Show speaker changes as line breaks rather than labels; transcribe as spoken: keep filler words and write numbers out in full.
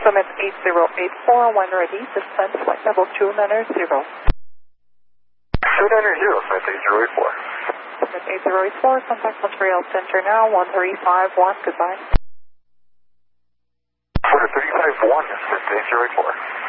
Summit eight zero eight four, when ready, descend flight level two nine zero.
two nine zero, Summit eight zero eight four.
Summit eight zero eight four, contact Montreal Center now, one three five one, goodbye.
one three five one, Summit eight zero eight four.